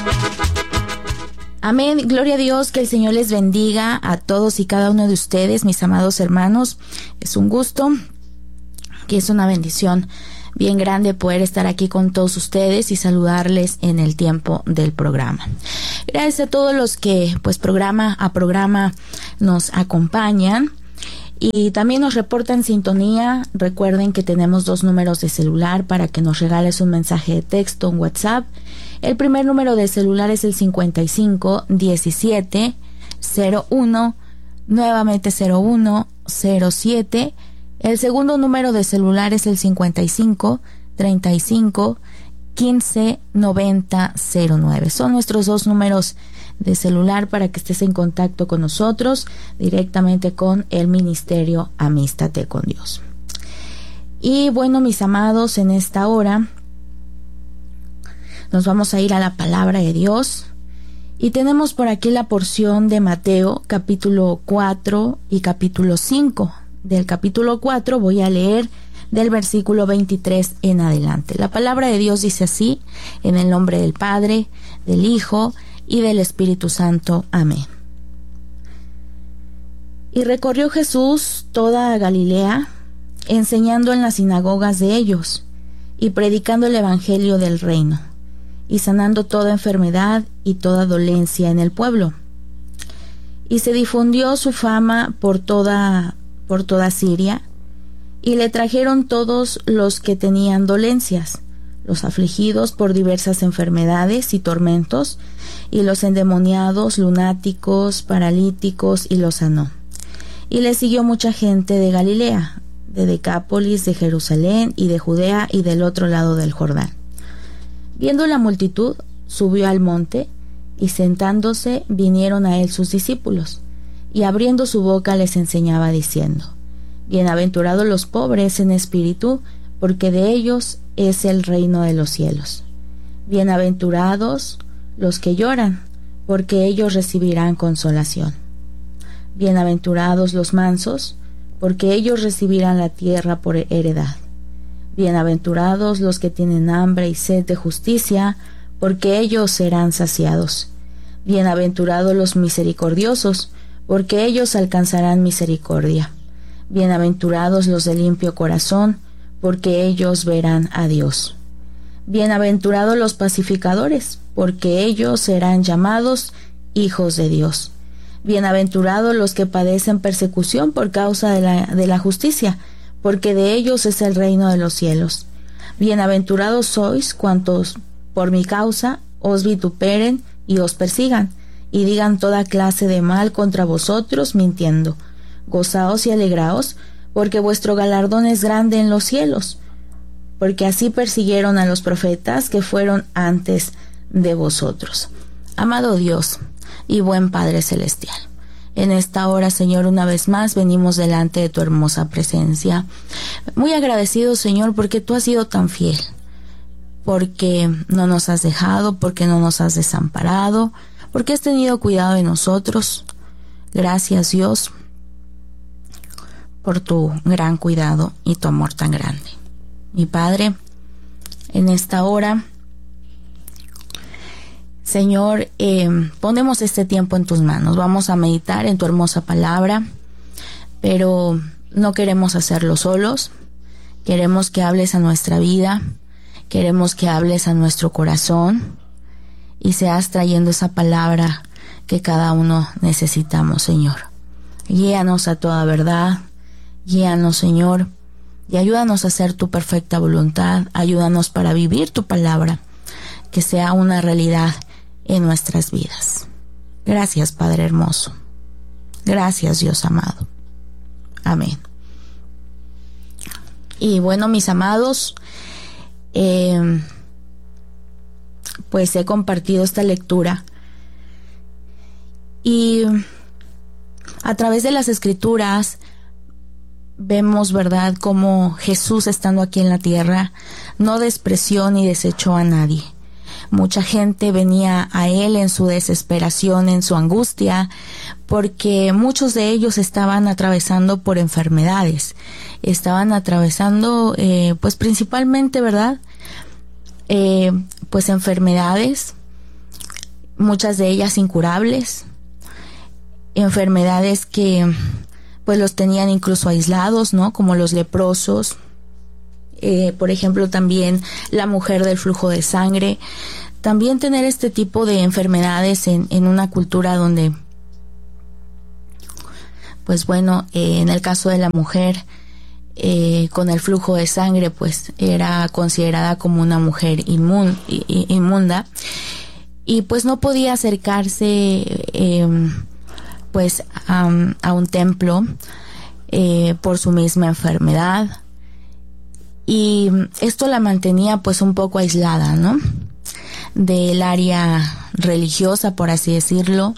Amén, gloria a Dios, que el Señor les bendiga a todos y cada uno de ustedes, mis amados hermanos. Es un gusto, que es una bendición bien grande poder estar aquí con todos ustedes y saludarles en el tiempo del programa. Gracias a todos los que pues programa a programa nos acompañan y también nos reportan sintonía. Recuerden que tenemos 2 números de celular para que nos regales un mensaje de texto, un WhatsApp. El primer número de celular es el 55 17 01, nuevamente 01 07. El segundo número de celular es el 55 35 15 90 09. Son nuestros 2 números de celular para que estés en contacto con nosotros directamente con el ministerio Amístate con Dios. Y bueno, mis amados, en esta hora nos vamos a ir a la palabra de Dios y tenemos por aquí la porción de Mateo capítulo 4 y capítulo 5. Del capítulo 4 voy a leer del versículo 23 en adelante. La palabra de Dios dice así: en el nombre del Padre, del Hijo y del Espíritu Santo. Amén. Y recorrió Jesús toda Galilea, enseñando en las sinagogas de ellos y predicando el evangelio del reino, y sanando toda enfermedad y toda dolencia en el pueblo. Y se difundió su fama por toda Siria, y le trajeron todos los que tenían dolencias, los afligidos por diversas enfermedades y tormentos, y los endemoniados, lunáticos, paralíticos, y los sanó. Y le siguió mucha gente de Galilea, de Decápolis, de Jerusalén, y de Judea, y del otro lado del Jordán. Viendo la multitud, subió al monte, y sentándose vinieron a él sus discípulos, y abriendo su boca les enseñaba diciendo: Bienaventurados los pobres en espíritu, porque de ellos es el reino de los cielos. Bienaventurados los que lloran, porque ellos recibirán consolación. Bienaventurados los mansos, porque ellos recibirán la tierra por heredad. Bienaventurados los que tienen hambre y sed de justicia, porque ellos serán saciados. Bienaventurados los misericordiosos, porque ellos alcanzarán misericordia. Bienaventurados los de limpio corazón, porque ellos verán a Dios. Bienaventurados los pacificadores, porque ellos serán llamados hijos de Dios. Bienaventurados los que padecen persecución por causa de la justicia, porque de ellos es el reino de los cielos. Bienaventurados sois cuantos por mi causa os vituperen y os persigan, y digan toda clase de mal contra vosotros mintiendo. Gozaos y alegraos, porque vuestro galardón es grande en los cielos, porque así persiguieron a los profetas que fueron antes de vosotros. Amado Dios y buen Padre Celestial, en esta hora, Señor, una vez más venimos delante de tu hermosa presencia, muy agradecidos, Señor, porque tú has sido tan fiel, porque no nos has dejado, porque no nos has desamparado, porque has tenido cuidado de nosotros. Gracias, Dios, por tu gran cuidado y tu amor tan grande. Mi Padre, en esta hora, Señor, ponemos este tiempo en tus manos. Vamos a meditar en tu hermosa palabra, pero no queremos hacerlo solos. Queremos que hables a nuestra vida, queremos que hables a nuestro corazón y seas trayendo esa palabra que cada uno necesitamos, Señor. Guíanos a toda verdad, guíanos, Señor, y ayúdanos a hacer tu perfecta voluntad. Ayúdanos para vivir tu palabra, que sea una realidad en nuestras vidas. Gracias, Padre hermoso. Gracias, Dios amado. Amén. Y bueno, mis amados, pues he compartido esta lectura y a través de las escrituras vemos, ¿verdad?, cómo Jesús, estando aquí en la tierra, no despreció ni desechó a nadie. Mucha gente venía a él en su desesperación, en su angustia, porque muchos de ellos estaban atravesando por enfermedades, estaban atravesando, pues principalmente, ¿verdad?, pues enfermedades muchas de ellas incurables, enfermedades que pues los tenían incluso aislados, ¿no? Como los leprosos, por ejemplo también la mujer del flujo de sangre. También tener este tipo de enfermedades en una cultura donde, pues bueno, en el caso de la mujer con el flujo de sangre, pues era considerada como una mujer inmunda, y pues no podía acercarse pues a un templo por su misma enfermedad, y esto la mantenía pues un poco aislada, ¿no?, del área religiosa, por así decirlo.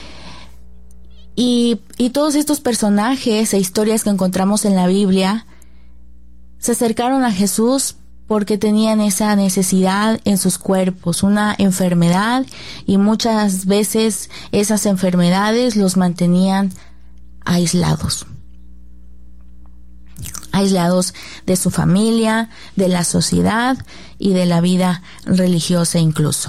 Y todos estos personajes e historias que encontramos en la Biblia se acercaron a Jesús porque tenían esa necesidad en sus cuerpos, una enfermedad, y muchas veces esas enfermedades los mantenían aislados de su familia, de la sociedad y de la vida religiosa incluso.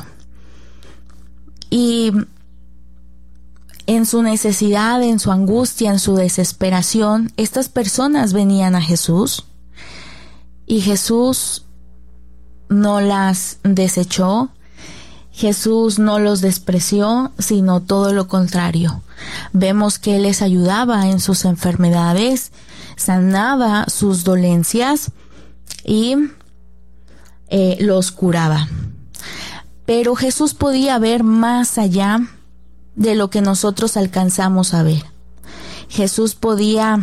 Y en su necesidad, en su angustia, en su desesperación, estas personas venían a Jesús, y Jesús no las desechó, Jesús no los despreció, sino todo lo contrario. Vemos que Él les ayudaba en sus enfermedades, sanaba sus dolencias y los curaba. Pero Jesús podía ver más allá de lo que nosotros alcanzamos a ver. Jesús podía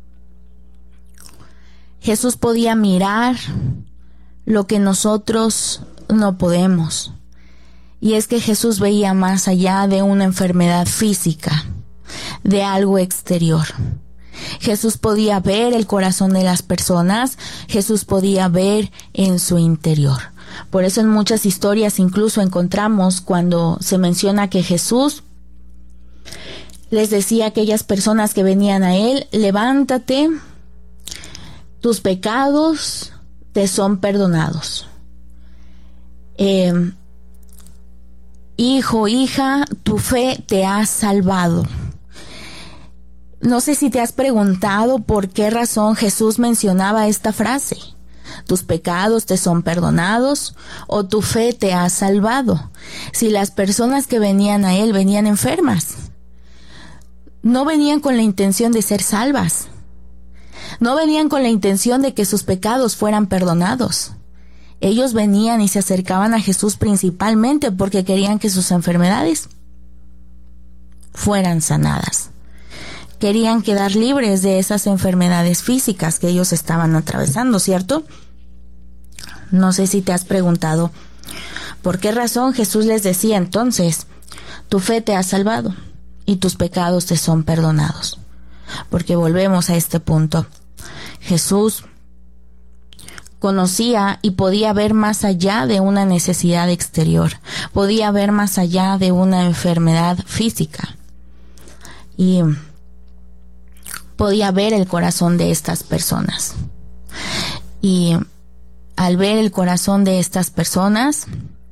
mirar lo que nosotros no podemos. Y es que Jesús veía más allá de una enfermedad física, de algo exterior. Jesús podía ver el corazón de las personas, Jesús podía ver en su interior. Por eso en muchas historias incluso encontramos cuando se menciona que Jesús les decía a aquellas personas que venían a Él: levántate, tus pecados te son perdonados. Hijo, hija, tu fe te ha salvado. No sé si te has preguntado por qué razón Jesús mencionaba esta frase: tus pecados te son perdonados, o tu fe te ha salvado. Si las personas que venían a Él venían enfermas, no venían con la intención de ser salvas, no venían con la intención de que sus pecados fueran perdonados. Ellos venían y se acercaban a Jesús principalmente porque querían que sus enfermedades fueran sanadas. Querían quedar libres de esas enfermedades físicas que ellos estaban atravesando, ¿cierto? No sé si te has preguntado por qué razón Jesús les decía entonces: tu fe te ha salvado y tus pecados te son perdonados. Porque volvemos a este punto. Jesús conocía y podía ver más allá de una necesidad exterior, podía ver más allá de una enfermedad física, y podía ver el corazón de estas personas. Y al ver el corazón de estas personas,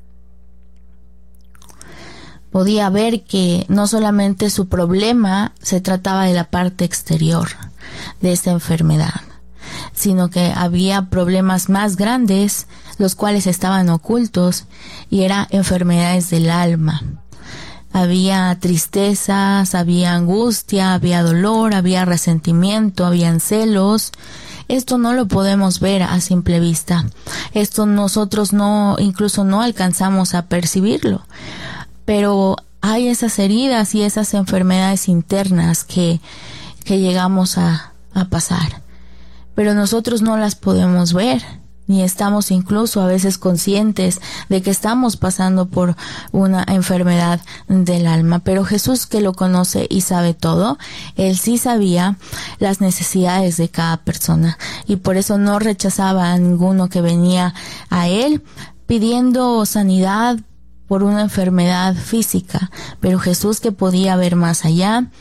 podía ver que no solamente su problema se trataba de la parte exterior de esta enfermedad, sino que había problemas más grandes, los cuales estaban ocultos, y eran enfermedades del alma. Había tristezas, había angustia, había dolor, había resentimiento, habían celos. Esto no lo podemos ver a simple vista. Esto nosotros incluso no alcanzamos a percibirlo. Pero hay esas heridas y esas enfermedades internas que llegamos a pasar. Pero nosotros no las podemos ver, ni estamos incluso a veces conscientes de que estamos pasando por una enfermedad del alma. Pero Jesús, que lo conoce y sabe todo, Él sí sabía las necesidades de cada persona, y por eso no rechazaba a ninguno que venía a Él pidiendo sanidad por una enfermedad física. Pero Jesús, que podía ver más allá,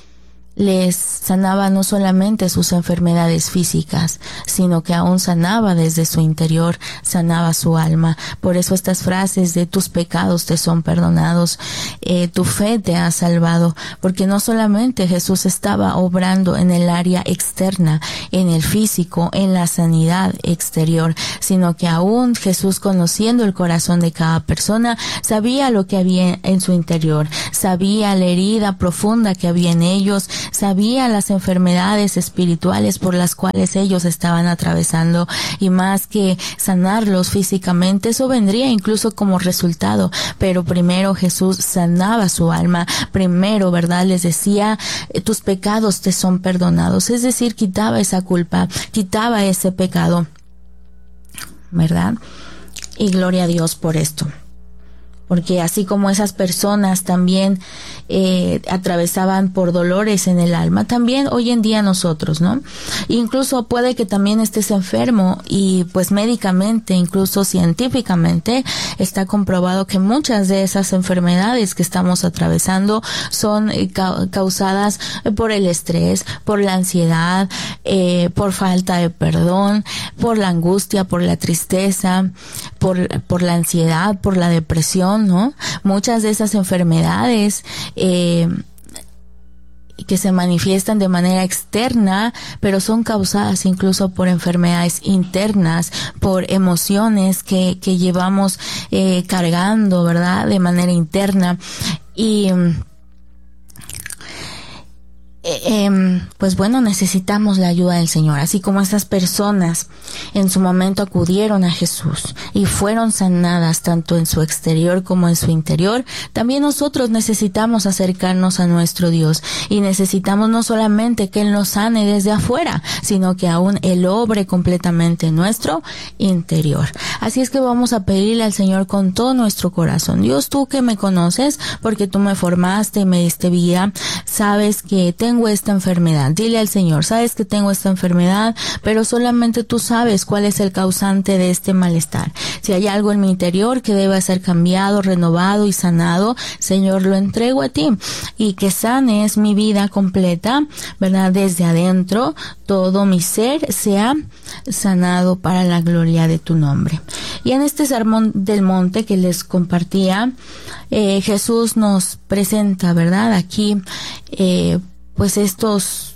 les sanaba no solamente sus enfermedades físicas, sino que aún sanaba desde su interior, sanaba su alma. Por eso estas frases de tus pecados te son perdonados, tu fe te ha salvado, porque no solamente Jesús estaba obrando en el área externa, en el físico, en la sanidad exterior, sino que aún Jesús, conociendo el corazón de cada persona, sabía lo que había en su interior, sabía la herida profunda que había en ellos, sabía las enfermedades espirituales por las cuales ellos estaban atravesando, y más que sanarlos físicamente, eso vendría incluso como resultado, pero primero Jesús sanaba su alma, primero, ¿verdad? Les decía, tus pecados te son perdonados, es decir, quitaba esa culpa, quitaba ese pecado, ¿verdad? Y gloria a Dios por esto. Porque así como esas personas también atravesaban por dolores en el alma, también hoy en día nosotros, ¿no? Incluso puede que también estés enfermo y pues médicamente, incluso científicamente, está comprobado que muchas de esas enfermedades que estamos atravesando son causadas por el estrés, por la ansiedad, por falta de perdón, por la angustia, por la tristeza, por la ansiedad, por la depresión, ¿no? Muchas de esas enfermedades que se manifiestan de manera externa, pero son causadas incluso por enfermedades internas, por emociones que llevamos cargando, ¿verdad? De manera interna. Y pues bueno, necesitamos la ayuda del Señor, así como estas personas en su momento acudieron a Jesús y fueron sanadas tanto en su exterior como en su interior. También nosotros necesitamos acercarnos a nuestro Dios y necesitamos no solamente que Él nos sane desde afuera, sino que aún Él obre completamente en nuestro interior. Así es que vamos a pedirle al Señor con todo nuestro corazón: Dios, tú que me conoces, porque tú me formaste y me diste vida, sabes que tengo esta enfermedad. Dile al Señor: sabes que tengo esta enfermedad, pero solamente tú sabes cuál es el causante de este malestar. Si hay algo en mi interior que deba ser cambiado, renovado y sanado, Señor, lo entrego a ti, y que sanes mi vida completa, ¿verdad? Desde adentro, todo mi ser sea sanado para la gloria de tu nombre. Y en este sermón del monte que les compartía, Jesús nos presenta, ¿verdad? Aquí, pues estos,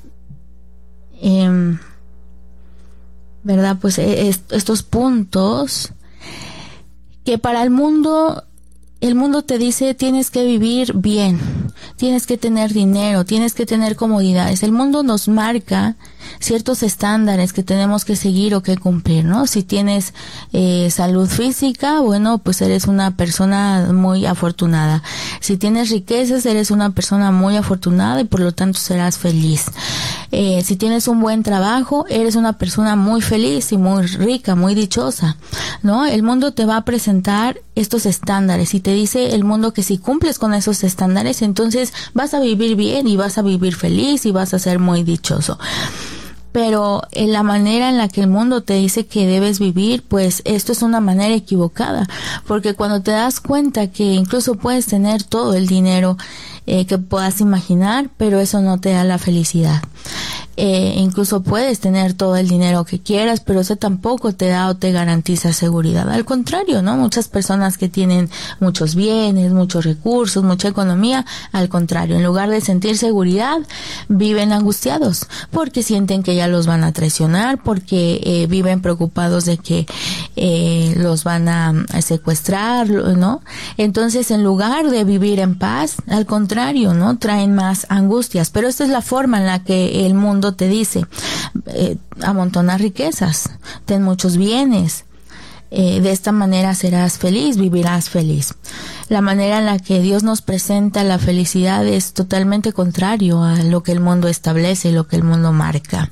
¿verdad? Pues estos puntos que para el mundo te dice: tienes que vivir bien, tienes que tener dinero, tienes que tener comodidades. El mundo nos marca ciertos estándares que tenemos que seguir o que cumplir, ¿no? Si tienes salud física, bueno, pues eres una persona muy afortunada. Si tienes riquezas, eres una persona muy afortunada y por lo tanto serás feliz. Si tienes un buen trabajo, eres una persona muy feliz y muy rica, muy dichosa, ¿no? El mundo te va a presentar estos estándares y te dice el mundo que si cumples con esos estándares, entonces vas a vivir bien y vas a vivir feliz y vas a ser muy dichoso. Pero en la manera en la que el mundo te dice que debes vivir, pues esto es una manera equivocada, porque cuando te das cuenta que incluso puedes tener todo el dinero que puedas imaginar, pero eso no te da la felicidad. Incluso puedes tener todo el dinero que quieras, pero eso tampoco te da o te garantiza seguridad. Al contrario, ¿no? Muchas personas que tienen muchos bienes, muchos recursos, mucha economía, al contrario, en lugar de sentir seguridad, viven angustiados, porque sienten que ya los van a traicionar, porque viven preocupados de que los van a secuestrar, ¿no? Entonces, en lugar de vivir en paz, al contrario, ¿no? Traen más angustias. Pero esta es la forma en la que el mundo te dice: amontona riquezas, ten muchos bienes, de esta manera serás feliz, vivirás feliz. La manera en la que Dios nos presenta la felicidad es totalmente contrario a lo que el mundo establece y lo que el mundo marca.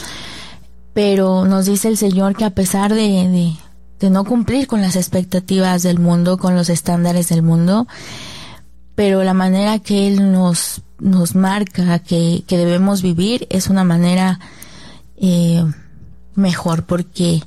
Pero nos dice el Señor que a pesar de no cumplir con las expectativas del mundo, con los estándares del mundo, pero la manera que Él nos marca que debemos vivir es una manera mejor, porque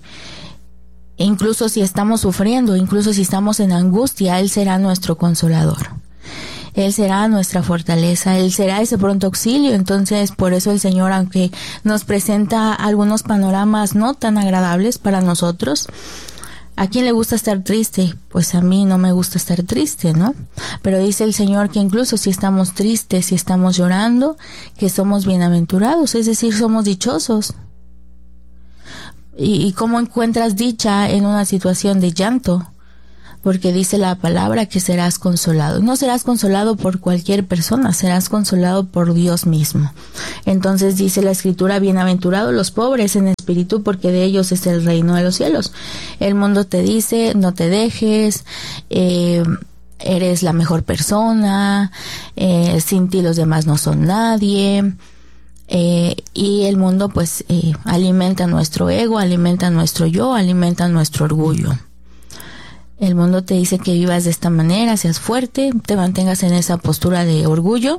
incluso si estamos sufriendo, incluso si estamos en angustia, Él será nuestro consolador. Él será nuestra fortaleza, Él será ese pronto auxilio. Entonces, por eso el Señor, aunque nos presenta algunos panoramas no tan agradables para nosotros, ¿a quién le gusta estar triste? Pues a mí no me gusta estar triste, ¿no? Pero dice el Señor que incluso si estamos tristes, si estamos llorando, que somos bienaventurados, es decir, somos dichosos. ¿Y cómo encuentras dicha en una situación de llanto? Porque dice la palabra que serás consolado. No serás consolado por cualquier persona, serás consolado por Dios mismo. Entonces dice la Escritura, bienaventurados los pobres en espíritu, porque de ellos es el reino de los cielos. El mundo te dice, no te dejes, eres la mejor persona, sin ti los demás no son nadie. Y el mundo pues alimenta nuestro ego, alimenta nuestro yo, alimenta nuestro orgullo. El mundo te dice que vivas de esta manera, seas fuerte, te mantengas en esa postura de orgullo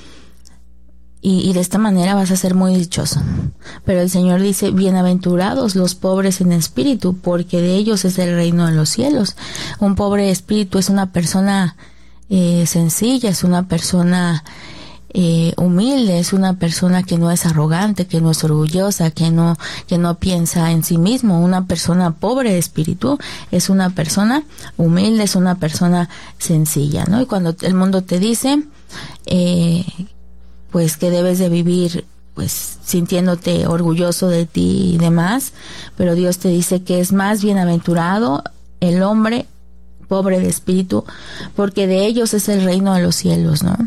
y de esta manera vas a ser muy dichoso. Pero el Señor dice, bienaventurados los pobres en espíritu, porque de ellos es el reino de los cielos. Un pobre de espíritu es una persona sencilla, es una persona humilde, es una persona que no es arrogante, que no es orgullosa, que no piensa en sí mismo. Una persona pobre de espíritu es una persona humilde, es una persona sencilla, ¿no? Y cuando el mundo te dice pues que debes de vivir pues sintiéndote orgulloso de ti y demás, pero Dios te dice que es más bienaventurado el hombre pobre de espíritu, porque de ellos es el reino de los cielos, ¿no?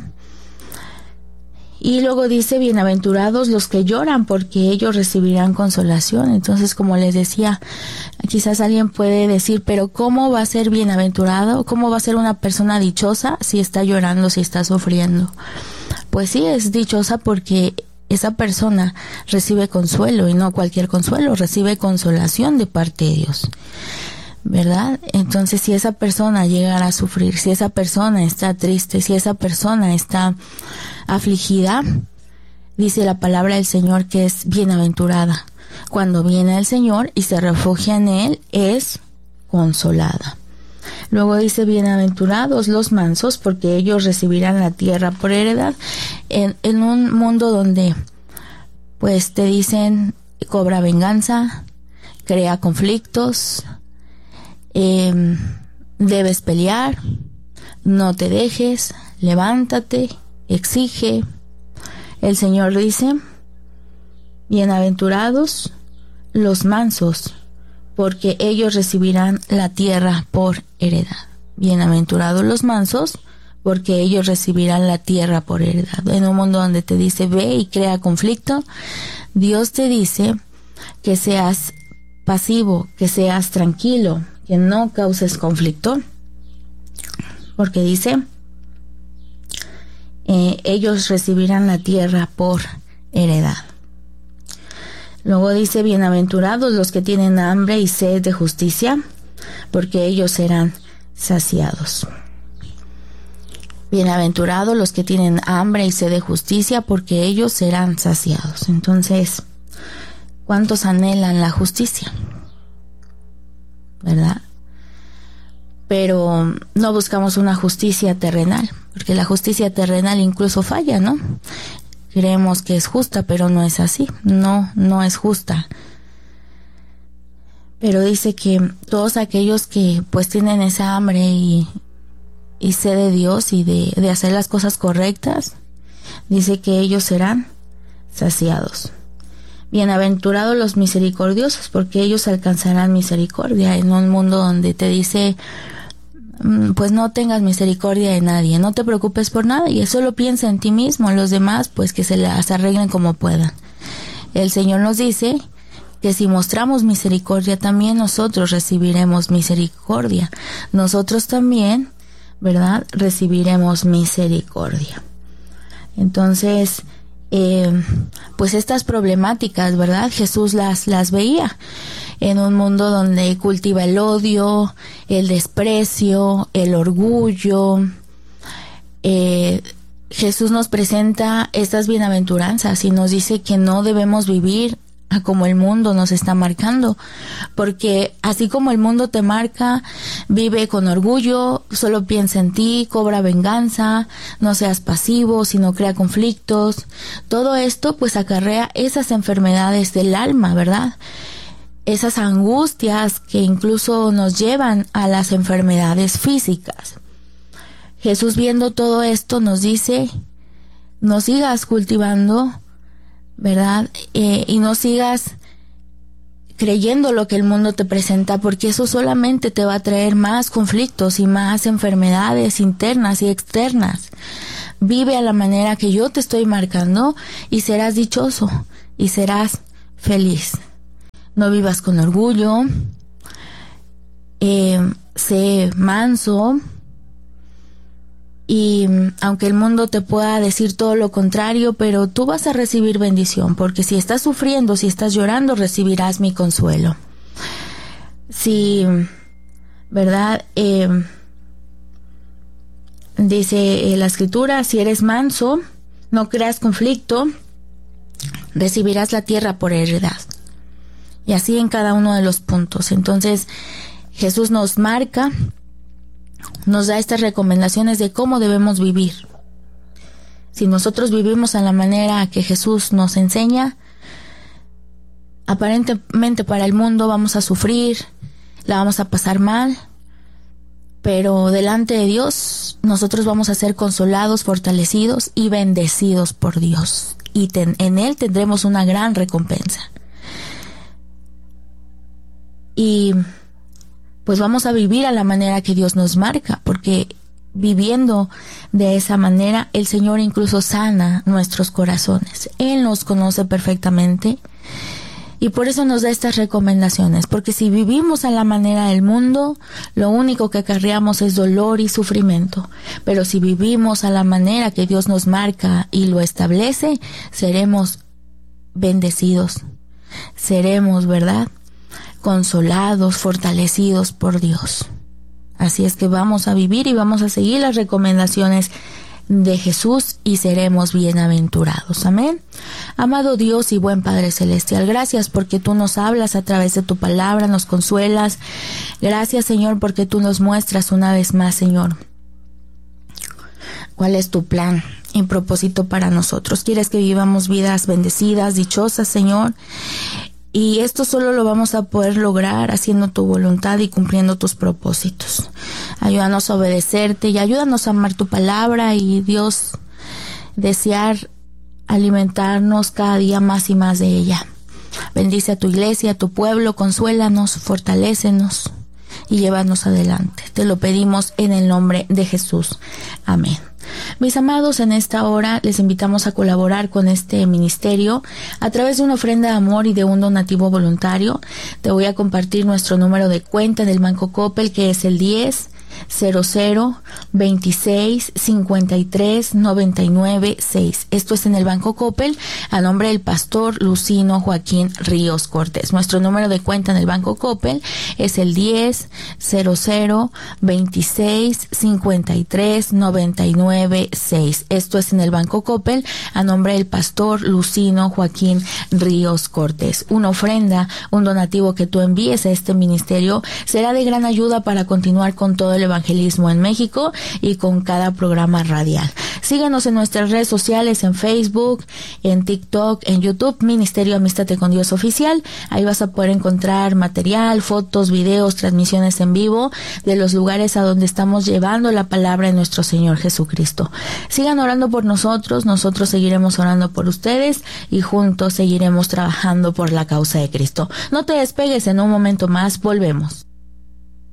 Y luego dice, bienaventurados los que lloran, porque ellos recibirán consolación. Entonces, como les decía, quizás alguien puede decir, pero ¿cómo va a ser bienaventurado? ¿Cómo va a ser una persona dichosa si está llorando, si está sufriendo? Pues sí, es dichosa porque esa persona recibe consuelo, y no cualquier consuelo, recibe consolación de parte de Dios, ¿verdad? Entonces, si esa persona llegara a sufrir, si esa persona está triste, si esa persona está afligida, dice la palabra del Señor que es bienaventurada. Cuando viene el Señor y se refugia en Él, es consolada. Luego dice, bienaventurados los mansos, porque ellos recibirán la tierra por heredad. En un mundo donde pues te dicen, cobra venganza, crea conflictos, debes pelear, no te dejes, levántate, exige. El Señor dice, bienaventurados los mansos, porque ellos recibirán la tierra por heredad. Bienaventurados los mansos, porque ellos recibirán la tierra por heredad. En un mundo donde te dice, ve y crea conflicto, Dios te dice que seas pasivo, que seas tranquilo, que no causes conflicto, porque dice, ellos recibirán la tierra por heredad. Luego dice, bienaventurados los que tienen hambre y sed de justicia, porque ellos serán saciados. Bienaventurados los que tienen hambre y sed de justicia, porque ellos serán saciados. Entonces, ¿cuántos anhelan la justicia? ¿Verdad? Pero no buscamos una justicia terrenal, porque la justicia terrenal incluso falla, ¿no? Creemos que es justa, pero no es así. No es justa. Pero dice que todos aquellos que pues tienen esa hambre y sed de Dios y de hacer las cosas correctas, dice que ellos serán saciados. Bienaventurados los misericordiosos, porque ellos alcanzarán misericordia. En un mundo donde te dice, pues no tengas misericordia de nadie, no te preocupes por nada, y solo piensa en ti mismo, los demás pues que se las arreglen como puedan. El Señor nos dice que si mostramos misericordia, también nosotros recibiremos misericordia. Nosotros también, ¿verdad?, recibiremos misericordia. Entonces, pues estas problemáticas, ¿verdad?, Jesús las veía en un mundo donde cultiva el odio, el desprecio, el orgullo. Jesús nos presenta estas bienaventuranzas y nos dice que no debemos vivir a como el mundo nos está marcando, porque así como el mundo te marca, vive con orgullo, solo piensa en ti, cobra venganza, no seas pasivo, sino crea conflictos. Todo esto pues acarrea esas enfermedades del alma, ¿verdad? Esas angustias que incluso nos llevan a las enfermedades físicas. Jesús, viendo todo esto, nos dice: no sigas cultivando, ¿verdad? Y no sigas creyendo lo que el mundo te presenta, porque eso solamente te va a traer más conflictos y más enfermedades internas y externas. Vive a la manera que yo te estoy marcando y serás dichoso y serás feliz. No vivas con orgullo, sé manso. Y aunque el mundo te pueda decir todo lo contrario, pero tú vas a recibir bendición, porque si estás sufriendo, si estás llorando, recibirás mi consuelo. Si, ¿verdad? Dice la Escritura: si eres manso, no creas conflicto, recibirás la tierra por heredad. Y así en cada uno de los puntos. Entonces, Jesús nos marca, nos da estas recomendaciones de cómo debemos vivir. Si nosotros vivimos a la manera que Jesús nos enseña, aparentemente para el mundo vamos a sufrir, la vamos a pasar mal, pero delante de Dios nosotros vamos a ser consolados, fortalecidos y bendecidos por Dios. Y en Él tendremos una gran recompensa. Y pues vamos a vivir a la manera que Dios nos marca, porque viviendo de esa manera, el Señor incluso sana nuestros corazones. Él nos conoce perfectamente y por eso nos da estas recomendaciones, porque si vivimos a la manera del mundo, lo único que acarreamos es dolor y sufrimiento. Pero si vivimos a la manera que Dios nos marca y lo establece, seremos bendecidos. Seremos, ¿verdad?, consolados, fortalecidos por Dios. Así es que vamos a vivir y vamos a seguir las recomendaciones de Jesús y seremos bienaventurados. Amén. Amado Dios y buen Padre Celestial, gracias porque tú nos hablas a través de tu palabra, nos consuelas. Gracias, Señor, porque tú nos muestras una vez más, Señor, cuál es tu plan y propósito para nosotros. Quieres que vivamos vidas bendecidas, dichosas, Señor. Y esto solo lo vamos a poder lograr haciendo tu voluntad y cumpliendo tus propósitos. Ayúdanos a obedecerte y ayúdanos a amar tu palabra y, Dios, desear alimentarnos cada día más y más de ella. Bendice a tu iglesia, a tu pueblo, consuélanos, fortalécenos y llévanos adelante. Te lo pedimos en el nombre de Jesús. Amén. Mis amados, en esta hora les invitamos a colaborar con este ministerio a través de una ofrenda de amor y de un donativo voluntario. Te voy a compartir nuestro número de cuenta del Banco Coppel, que es el 10-00-26-53-99-6. Esto es en el Banco Coppel, a nombre del pastor Lucino Joaquín Ríos Cortés. Nuestro número de cuenta en el Banco Coppel es el 10-00-26-53-99-6. Esto es en el Banco Coppel, a nombre del pastor Lucino Joaquín Ríos Cortés. Una ofrenda, un donativo que tú envíes a este ministerio será de gran ayuda para continuar con todo el evangelismo en México y con cada programa radial. Síguenos en nuestras redes sociales, en Facebook, en TikTok, en YouTube, Ministerio Amístate con Dios Oficial. Ahí vas a poder encontrar material, fotos, videos, transmisiones en vivo de los lugares a donde estamos llevando la palabra de nuestro Señor Jesucristo. Sigan orando por nosotros, nosotros seguiremos orando por ustedes y juntos seguiremos trabajando por la causa de Cristo. No te despegues, en un momento más volvemos.